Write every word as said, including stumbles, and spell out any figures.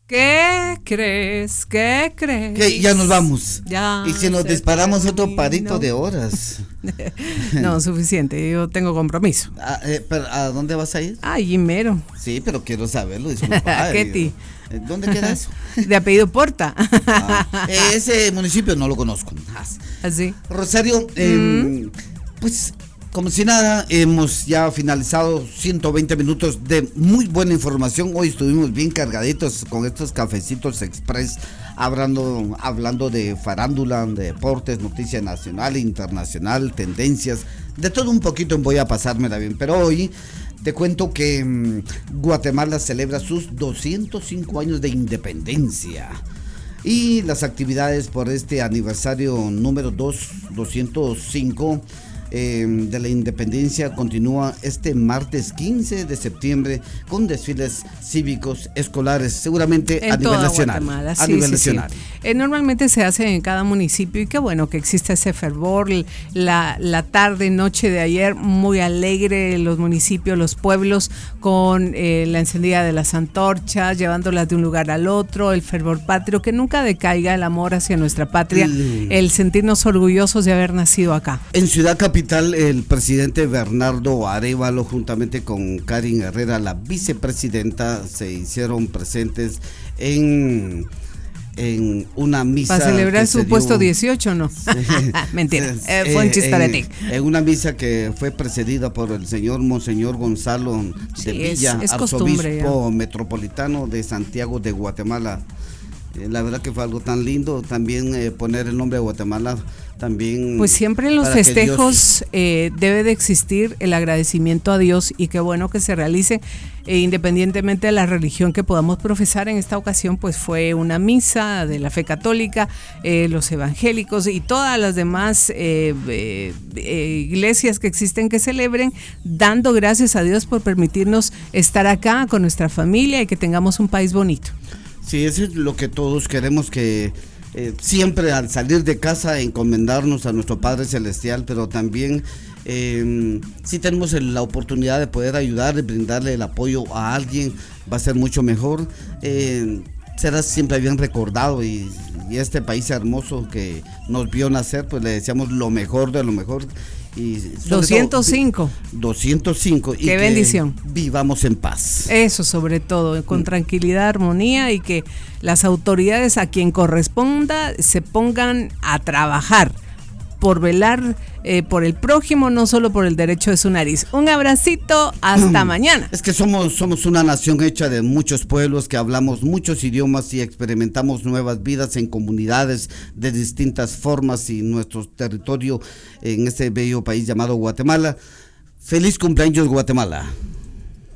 ¿Qué crees? ¿Qué crees? Que ya nos vamos. Ya. Y si nos disparamos otro terminó. parito de horas. No, suficiente, yo tengo compromiso. ¿A, eh, pero, ¿a dónde vas a ir? Ay, mero. Sí, pero quiero saberlo, disculpa. Ketty. ¿Dónde queda eso? De apellido Porta. Ah, ese municipio no lo conozco. Así. Rosario, eh, mm. pues como si nada, hemos ya finalizado ciento veinte minutos de muy buena información. Hoy estuvimos bien cargaditos con estos cafecitos express, hablando, hablando de farándula, de deportes, noticia nacional, internacional, tendencias, de todo un poquito. Voy a pasármela bien, pero hoy te cuento que mmm, Guatemala celebra sus doscientos cinco años de independencia. Y las actividades por este aniversario número dos, doscientos cinco eh, de la independencia continúa este martes quince de septiembre con desfiles cívicos escolares, seguramente en a nivel nacional. Guatemala, a sí, nivel sí, nacional. Sí. Eh, normalmente se hace en cada municipio y qué bueno que existe ese fervor. La, la tarde, noche de ayer, muy alegre los municipios, los pueblos, con eh, la encendida de las antorchas, llevándolas de un lugar al otro, el fervor patrio, que nunca decaiga el amor hacia nuestra patria, mm. el sentirnos orgullosos de haber nacido acá. En Ciudad Capital, el presidente Bernardo Arévalo, juntamente con Karin Herrera, la vicepresidenta, se hicieron presentes en... en una misa para celebrar su dio, puesto dieciocho, ¿no? Mentira, eh, fue un chistarete. En, en una misa que fue precedida por el señor Monseñor Gonzalo de sí, Villa, es, es arzobispo metropolitano de Santiago de Guatemala. Eh, la verdad que fue algo tan lindo, también eh, poner el nombre de Guatemala, también... Pues siempre en los festejos Dios... eh, debe de existir el agradecimiento a Dios, y qué bueno que se realice, eh, independientemente de la religión que podamos profesar. En esta ocasión pues fue una misa de la fe católica, eh, los evangélicos y todas las demás eh, eh, eh, iglesias que existen que celebren, dando gracias a Dios por permitirnos estar acá con nuestra familia y que tengamos un país bonito. Sí, eso es lo que todos queremos, que eh, siempre al salir de casa encomendarnos a nuestro Padre Celestial, pero también eh, si tenemos la oportunidad de poder ayudar y brindarle el apoyo a alguien, va a ser mucho mejor. Eh, será siempre bien recordado, y, y este país hermoso que nos vio nacer, pues le deseamos lo mejor de lo mejor. Y doscientos cinco. Todo, doscientos cinco. Qué y bendición. Que vivamos en paz. Eso sobre todo, con mm. tranquilidad, armonía, y que las autoridades a quien corresponda se pongan a trabajar por velar eh, por el prójimo, no solo por el derecho de su nariz. Un abracito, hasta mañana. Es que somos, somos una nación hecha de muchos pueblos, que hablamos muchos idiomas y experimentamos nuevas vidas en comunidades de distintas formas, y nuestro territorio en este bello país llamado Guatemala. Feliz cumpleaños, Guatemala.